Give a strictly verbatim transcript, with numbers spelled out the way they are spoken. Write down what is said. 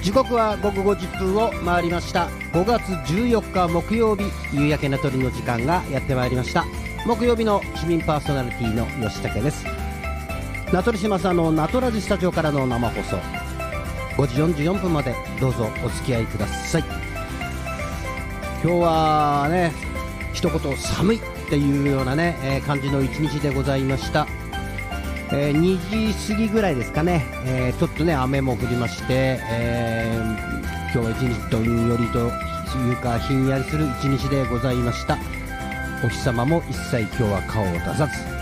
時刻はごごごじゅっぷんを回りました。ごがつじゅうよっか木曜日、夕焼け名取の時間がやってまいりました。木曜日の市民パーソナリティの吉武です。名取島さんの名取ラジスタジオからの生放送、ごじよんじゅうよんぷんまでどうぞお付き合いください。今日はね、一言寒いっていうようなね、えー、感じの一日でございました。えー、にじ過ぎぐらいですかね、えー、ちょっとね雨も降りまして、えー、今日は一日どんよりというかひんやりする一日でございました。お日様も一切今日は顔を出さず、